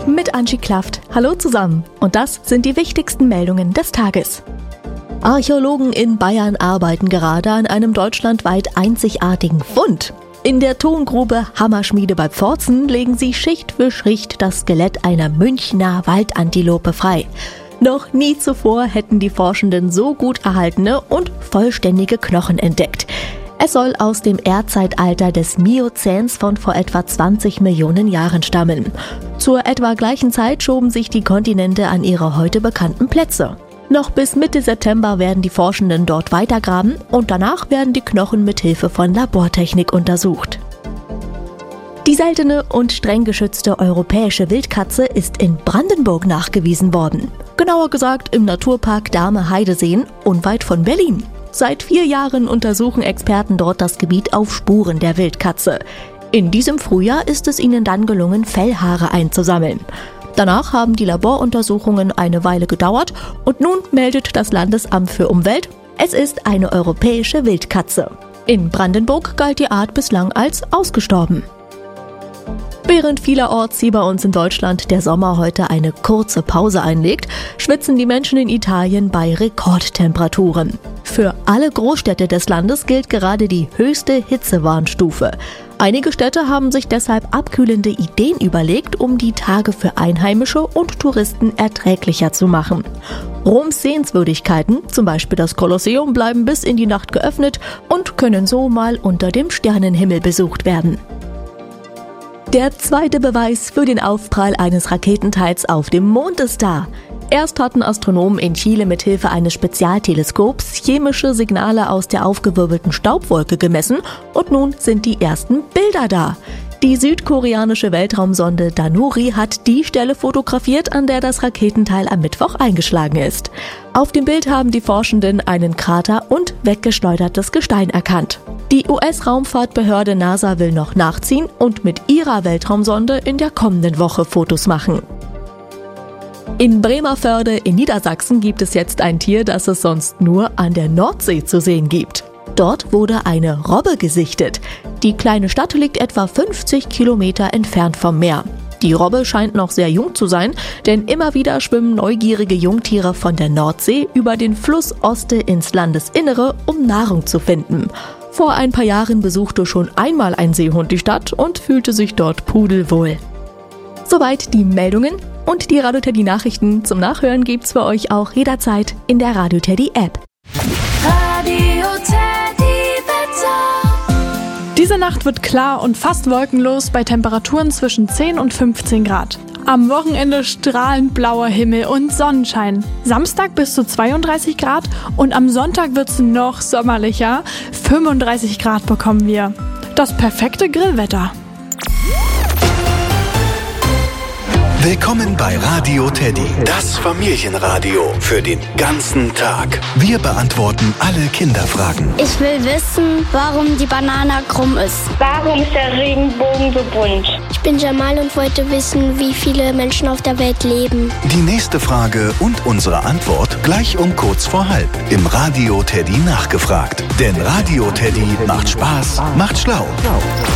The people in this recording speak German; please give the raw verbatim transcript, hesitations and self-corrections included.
mit Angie Klaft. Hallo zusammen und das sind die wichtigsten Meldungen des Tages. Archäologen in Bayern arbeiten gerade an einem deutschlandweit einzigartigen Fund. In der Tongrube Hammerschmiede bei Pforzen legen sie Schicht für Schicht das Skelett einer Münchner Waldantilope frei. Noch nie zuvor hätten die Forschenden so gut erhaltene und vollständige Knochen entdeckt. Es soll aus dem Erdzeitalter des Miozäns von vor etwa zwanzig Millionen Jahren stammen. Zur etwa gleichen Zeit schoben sich die Kontinente an ihre heute bekannten Plätze. Noch bis Mitte September werden die Forschenden dort weitergraben und danach werden die Knochen mit Hilfe von Labortechnik untersucht. Die seltene und streng geschützte europäische Wildkatze ist in Brandenburg nachgewiesen worden. Genauer gesagt im Naturpark Dahme-Heideseen, unweit von Berlin. Seit vier Jahren untersuchen Experten dort das Gebiet auf Spuren der Wildkatze. In diesem Frühjahr ist es ihnen dann gelungen, Fellhaare einzusammeln. Danach haben die Laboruntersuchungen eine Weile gedauert und nun meldet das Landesamt für Umwelt, es ist eine europäische Wildkatze. In Brandenburg galt die Art bislang als ausgestorben. Während vielerorts hier bei uns in Deutschland der Sommer heute eine kurze Pause einlegt, schwitzen die Menschen in Italien bei Rekordtemperaturen. Für alle Großstädte des Landes gilt gerade die höchste Hitzewarnstufe. Einige Städte haben sich deshalb abkühlende Ideen überlegt, um die Tage für Einheimische und Touristen erträglicher zu machen. Roms Sehenswürdigkeiten, zum Beispiel das Kolosseum, bleiben bis in die Nacht geöffnet und können so mal unter dem Sternenhimmel besucht werden. Der zweite Beweis für den Aufprall eines Raketenteils auf dem Mond ist da. Erst hatten Astronomen in Chile mit Hilfe eines Spezialteleskops chemische Signale aus der aufgewirbelten Staubwolke gemessen und nun sind die ersten Bilder da. Die südkoreanische Weltraumsonde Danuri hat die Stelle fotografiert, an der das Raketenteil am Mittwoch eingeschlagen ist. Auf dem Bild haben die Forschenden einen Krater und weggeschleudertes Gestein erkannt. Die U S-Raumfahrtbehörde NASA will noch nachziehen und mit ihrer Weltraumsonde in der kommenden Woche Fotos machen. In Bremervörde in Niedersachsen gibt es jetzt ein Tier, das es sonst nur an der Nordsee zu sehen gibt. Dort wurde eine Robbe gesichtet. Die kleine Stadt liegt etwa fünfzig Kilometer entfernt vom Meer. Die Robbe scheint noch sehr jung zu sein, denn immer wieder schwimmen neugierige Jungtiere von der Nordsee über den Fluss Oste ins Landesinnere, um Nahrung zu finden. Vor ein paar Jahren besuchte schon einmal ein Seehund die Stadt und fühlte sich dort pudelwohl. Soweit die Meldungen und die Radio Teddy Nachrichten zum Nachhören gibt's für euch auch jederzeit in der Radio Teddy App. Radio Teddy Wetter. Diese Nacht wird klar und fast wolkenlos bei Temperaturen zwischen zehn und fünfzehn Grad. Am Wochenende strahlend blauer Himmel und Sonnenschein. Samstag bis zu zweiunddreißig Grad und am Sonntag wird's noch sommerlicher. fünfunddreißig Grad bekommen wir. Das perfekte Grillwetter. Willkommen bei Radio Teddy, das Familienradio für den ganzen Tag. Wir beantworten alle Kinderfragen. Ich will wissen, warum die Banane krumm ist. Warum ist der Regenbogen so bunt? Ich bin Jamal und wollte wissen, wie viele Menschen auf der Welt leben. Die nächste Frage und unsere Antwort gleich um kurz vor halb im Radio Teddy nachgefragt. Denn Radio Teddy macht Spaß, macht schlau.